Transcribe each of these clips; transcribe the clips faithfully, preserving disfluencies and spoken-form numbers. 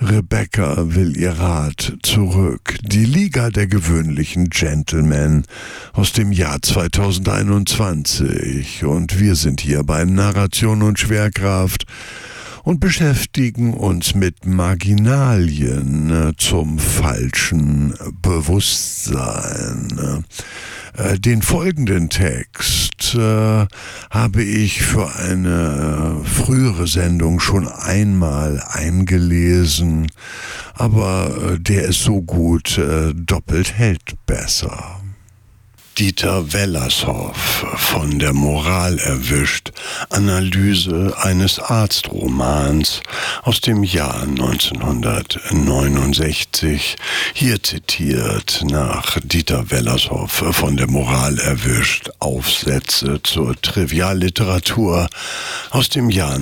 Rebecca will ihr Rad zurück. Die Liga der gewöhnlichen Gentlemen aus dem Jahr zweitausendeinundzwanzig. Und wir sind hier bei Narration und Schwerkraft und beschäftigen uns mit Marginalien zum falschen Bewusstsein. Den folgenden Text äh, habe ich für eine frühere Sendung schon einmal eingelesen, aber der ist so gut, äh, doppelt hält besser. Dieter Wellershoff von der Moral erwischt, Analyse eines Arztromans aus dem Jahr neunzehnhundertneunundsechzig, hier zitiert nach Dieter Wellershoff von der Moral erwischt, Aufsätze zur Trivialliteratur aus dem Jahr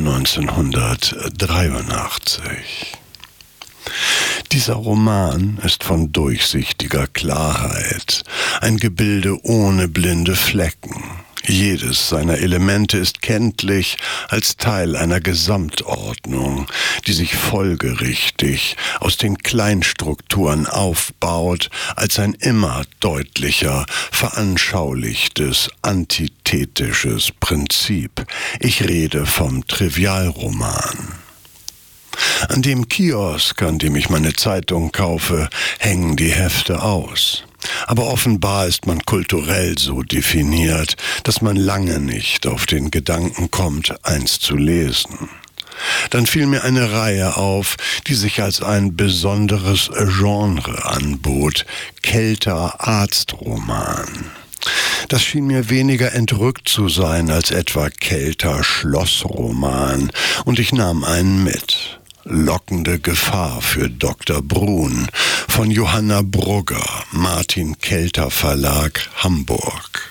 neunzehnhundertdreiundachtzig. Dieser Roman ist von durchsichtiger Klarheit, ein Gebilde ohne blinde Flecken. Jedes seiner Elemente ist kenntlich als Teil einer Gesamtordnung, die sich folgerichtig aus den Kleinstrukturen aufbaut, als ein immer deutlicher veranschaulichtes, antithetisches Prinzip. Ich rede vom Trivialroman. An dem Kiosk, an dem ich meine Zeitung kaufe, hängen die Hefte aus. Aber offenbar ist man kulturell so definiert, dass man lange nicht auf den Gedanken kommt, eins zu lesen. Dann fiel mir eine Reihe auf, die sich als ein besonderes Genre anbot: Kelter Arztroman. Das schien mir weniger entrückt zu sein als etwa Kelter Schlossroman, und ich nahm einen mit. Lockende Gefahr für Doktor Brun von Johanna Brugger, Martin Kelter Verlag, Hamburg.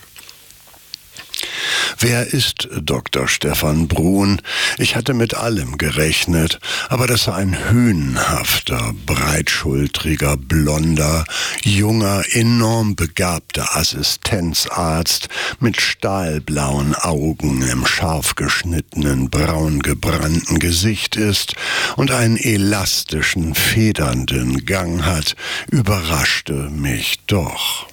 Wer ist Doktor Stefan Brun? Ich hatte mit allem gerechnet, aber dass er ein hünenhafter, breitschultriger, blonder, junger, enorm begabter Assistenzarzt mit stahlblauen Augen im scharf geschnittenen, braun gebrannten Gesicht ist und einen elastischen, federnden Gang hat, überraschte mich doch.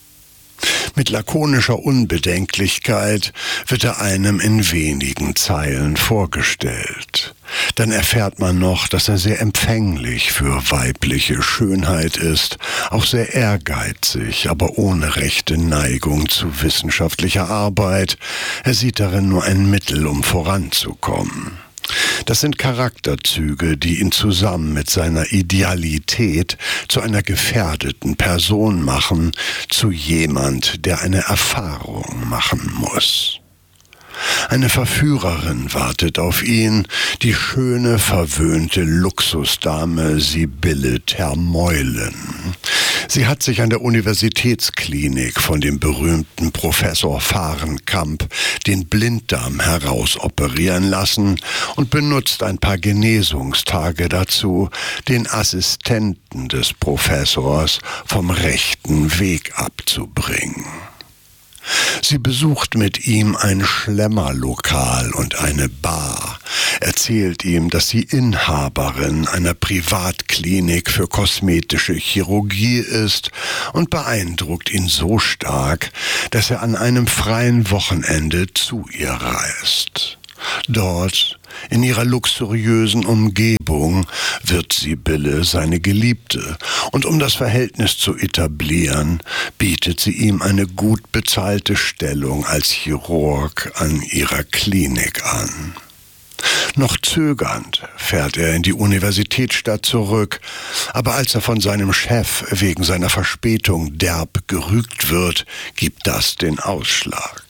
Mit lakonischer Unbedenklichkeit wird er einem in wenigen Zeilen vorgestellt. Dann erfährt man noch, dass er sehr empfänglich für weibliche Schönheit ist, auch sehr ehrgeizig, aber ohne rechte Neigung zu wissenschaftlicher Arbeit. Er sieht darin nur ein Mittel, um voranzukommen. Das sind Charakterzüge, die ihn zusammen mit seiner Idealität zu einer gefährdeten Person machen, zu jemand, der eine Erfahrung machen muss. Eine Verführerin wartet auf ihn, die schöne, verwöhnte Luxusdame Sibylle Termeulen. Sie hat sich an der Universitätsklinik von dem berühmten Professor Fahrenkamp den Blinddarm herausoperieren lassen und benutzt ein paar Genesungstage dazu, den Assistenten des Professors vom rechten Weg abzubringen. Sie besucht mit ihm ein Schlemmerlokal und eine Bar, erzählt ihm, dass sie Inhaberin einer Privatklinik für kosmetische Chirurgie ist und beeindruckt ihn so stark, dass er an einem freien Wochenende zu ihr reist. Dort, in ihrer luxuriösen Umgebung, wird Sibylle seine Geliebte, und um das Verhältnis zu etablieren, bietet sie ihm eine gut bezahlte Stellung als Chirurg an ihrer Klinik an. Noch zögernd fährt er in die Universitätsstadt zurück, aber als er von seinem Chef wegen seiner Verspätung derb gerügt wird, gibt das den Ausschlag.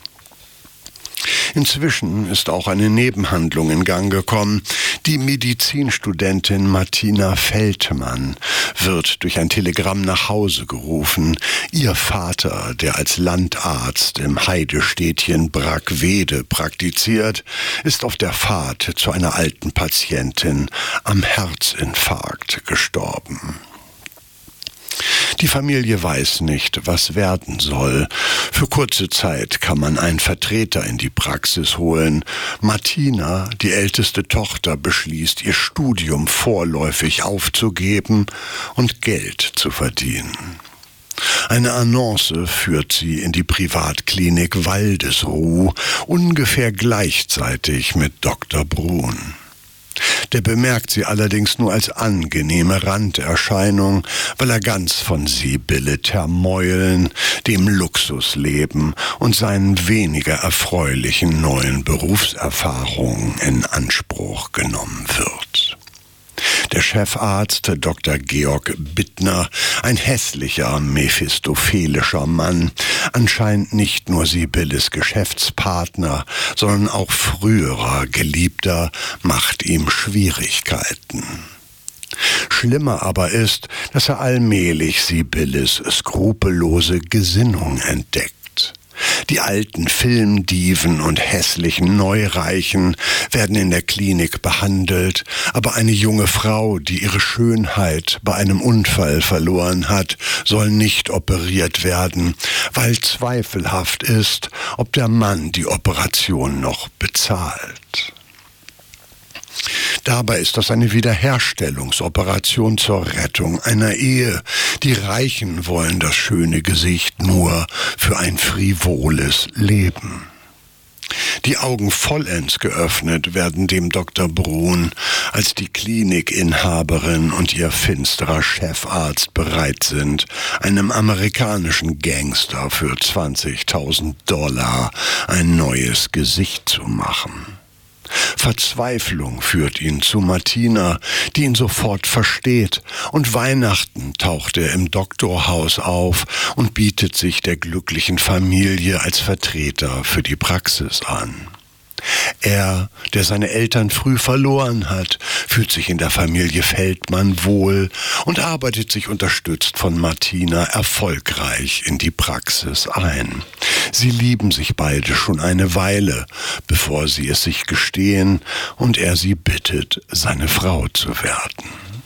Inzwischen ist auch eine Nebenhandlung in Gang gekommen. Die Medizinstudentin Martina Feldmann wird durch ein Telegramm nach Hause gerufen. Ihr Vater, der als Landarzt im Heidestädtchen Brackwede praktiziert, ist auf der Fahrt zu einer alten Patientin am Herzinfarkt gestorben. Die Familie weiß nicht, was werden soll. Für kurze Zeit kann man einen Vertreter in die Praxis holen. Martina, die älteste Tochter, beschließt, ihr Studium vorläufig aufzugeben und Geld zu verdienen. Eine Annonce führt sie in die Privatklinik Waldesruh, ungefähr gleichzeitig mit Doktor Brun. Der bemerkt sie allerdings nur als angenehme Randerscheinung, weil er ganz von Sibylle Termeulen, dem Luxusleben und seinen weniger erfreulichen neuen Berufserfahrungen in Anspruch genommen wird. Der Chefarzt, Doktor Georg Bittner, ein hässlicher, mephistophelischer Mann, anscheinend nicht nur Sibylles Geschäftspartner, sondern auch früherer Geliebter, macht ihm Schwierigkeiten. Schlimmer aber ist, dass er allmählich Sibylles skrupellose Gesinnung entdeckt. Die alten Filmdiven und hässlichen Neureichen werden in der Klinik behandelt, aber eine junge Frau, die ihre Schönheit bei einem Unfall verloren hat, soll nicht operiert werden, weil zweifelhaft ist, ob der Mann die Operation noch bezahlt. Dabei ist das eine Wiederherstellungsoperation zur Rettung einer Ehe. Die Reichen wollen das schöne Gesicht nur für ein frivoles Leben. Die Augen vollends geöffnet werden dem Doktor Brun, als die Klinikinhaberin und ihr finsterer Chefarzt bereit sind, einem amerikanischen Gangster für zwanzigtausend Dollar ein neues Gesicht zu machen. Verzweiflung führt ihn zu Martina, die ihn sofort versteht, und Weihnachten taucht er im Doktorhaus auf und bietet sich der glücklichen Familie als Vertreter für die Praxis an. Er, der seine Eltern früh verloren hat, fühlt sich in der Familie Feldmann wohl und arbeitet sich unterstützt von Martina erfolgreich in die Praxis ein. Sie lieben sich beide schon eine Weile, bevor sie es sich gestehen und er sie bittet, seine Frau zu werden.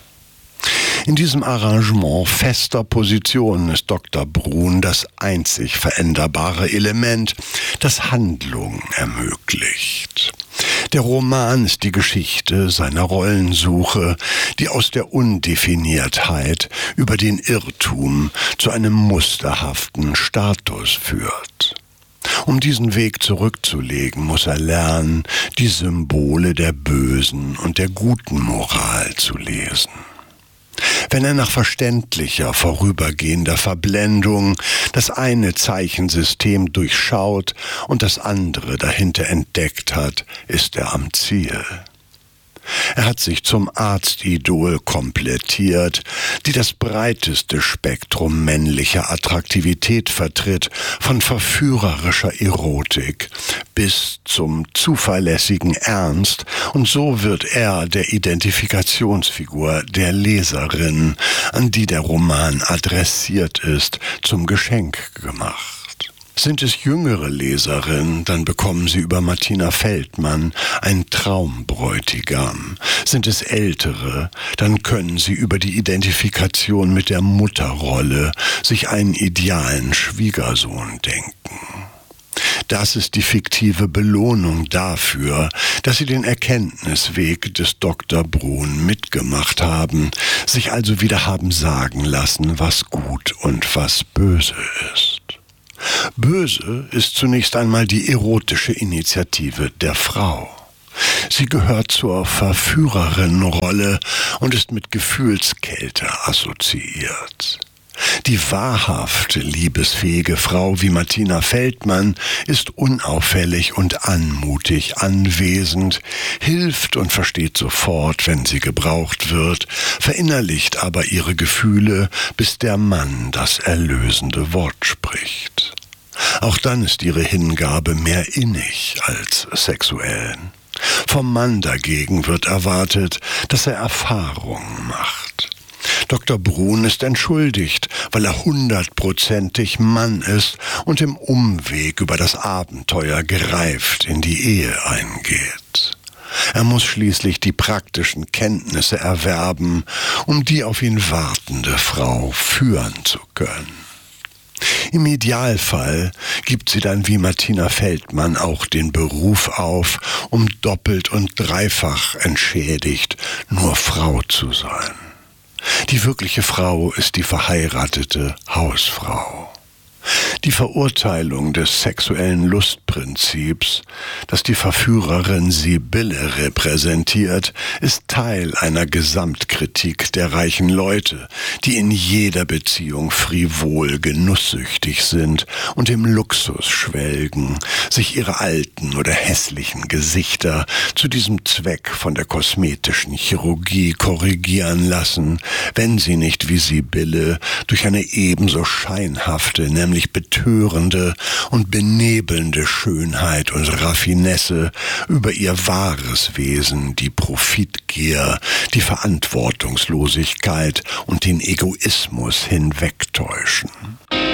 In diesem Arrangement fester Positionen ist Doktor Brun das einzig veränderbare Element, das Handlung ermöglicht. Der Roman ist die Geschichte seiner Rollensuche, die aus der Undefiniertheit über den Irrtum zu einem musterhaften Status führt. Um diesen Weg zurückzulegen, muss er lernen, die Symbole der bösen und der guten Moral zu lesen. Wenn er nach verständlicher, vorübergehender Verblendung das eine Zeichensystem durchschaut und das andere dahinter entdeckt hat, ist er am Ziel. Er hat sich zum Arztidol komplettiert, die das breiteste Spektrum männlicher Attraktivität vertritt, von verführerischer Erotik bis zum zuverlässigen Ernst, und so wird er der Identifikationsfigur der Leserin, an die der Roman adressiert ist, zum Geschenk gemacht. Sind es jüngere Leserinnen, dann bekommen sie über Martina Feldmann einen Traumbräutigam. Sind es ältere, dann können sie über die Identifikation mit der Mutterrolle sich einen idealen Schwiegersohn denken. Das ist die fiktive Belohnung dafür, dass sie den Erkenntnisweg des Doktor Brun mitgemacht haben, sich also wieder haben sagen lassen, was gut und was böse ist. Böse ist zunächst einmal die erotische Initiative der Frau. Sie gehört zur Verführerinnenrolle und ist mit Gefühlskälte assoziiert. Die wahrhaft liebesfähige Frau wie Martina Feldmann ist unauffällig und anmutig anwesend, hilft und versteht sofort, wenn sie gebraucht wird, verinnerlicht aber ihre Gefühle, bis der Mann das erlösende Wort spricht. Auch dann ist ihre Hingabe mehr innig als sexuell. Vom Mann dagegen wird erwartet, dass er Erfahrungen macht. Doktor Brun ist entschuldigt, weil er hundertprozentig Mann ist und im Umweg über das Abenteuer gereift in die Ehe eingeht. Er muss schließlich die praktischen Kenntnisse erwerben, um die auf ihn wartende Frau führen zu können. Im Idealfall gibt sie dann wie Martina Feldmann auch den Beruf auf, um doppelt und dreifach entschädigt nur Frau zu sein. Die wirkliche Frau ist die verheiratete Hausfrau. Die Verurteilung des sexuellen Lustprinzips, das die Verführerin Sibylle repräsentiert, ist Teil einer Gesamtkritik der reichen Leute, die in jeder Beziehung frivol genusssüchtig sind und im Luxus schwelgen, sich ihre alten oder hässlichen Gesichter zu diesem Zweck von der kosmetischen Chirurgie korrigieren lassen, wenn sie nicht wie Sibylle durch eine ebenso scheinhafte, nämlich betörende und benebelnde Schönheit und Raffinesse über ihr wahres Wesen, die Profitgier, die Verantwortungslosigkeit und den Egoismus hinwegtäuschen.